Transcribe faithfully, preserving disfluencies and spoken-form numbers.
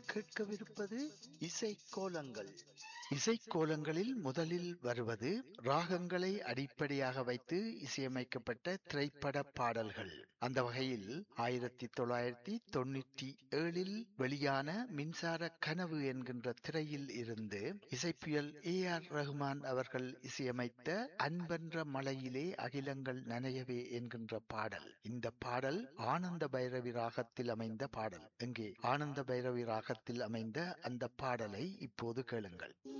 கேட்கவிருப்பது இசைக்கோலங்கள். இசைக்கோலங்களில் முதலில் வருவது ராகங்களை அடிப்படையாக வைத்து இசையமைக்கப்பட்ட திரைப்பட பாடல்கள். அந்த வகையில் ஆயிரத்தி தொள்ளாயிரத்தி தொன்னூற்றி ஏழில் வெளியான மின்சார கனவு என்கின்ற திரையில் இருந்து இசைப்புயல் ஏ ஆர் ரஹ்மான் அவர்கள் இசையமைத்த அன்பென்ற மழையிலே அகிலங்கள் நனையவே என்கின்ற பாடல். இந்த பாடல் ஆனந்த பைரவி ராகத்தில் அமைந்த பாடல். இங்கே ஆனந்த பைரவி ராகத்தில் அமைந்த அந்த பாடலை இப்போது கேளுங்கள்.